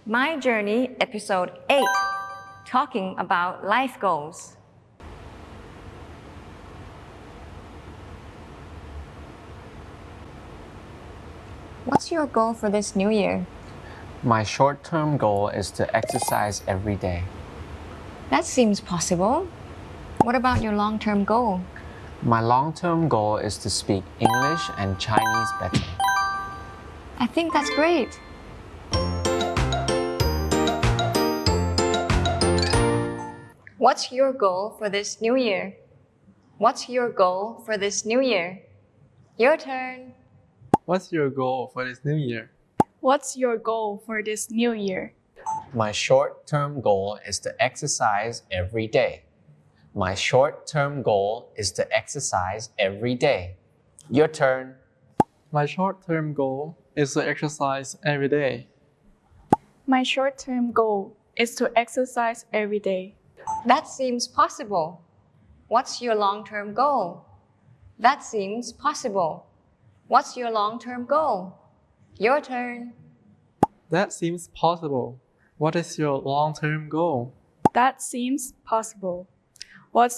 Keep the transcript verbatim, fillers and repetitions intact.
My Journey, Episode eight, talking about life goals. What's your goal for this new year? My short-term goal is to exercise every day. That seems possible. What about your long-term goal? My long-term goal is to speak English and Chinese better. I think that's great. What's your goal for this new year? What's your goal for this new year? Your turn. What's your goal for this new year? What's your goal for this new year? My short-term goal is to exercise every day. My short-term goal is to exercise every day. Your turn. My short-term goal is to exercise every day. My short-term goal is to exercise every day. That seems possible. What's your long-term goal? That seems possible. What's your long-term goal? Your turn. That seems possible. What is your long-term goal? That seems possible. What's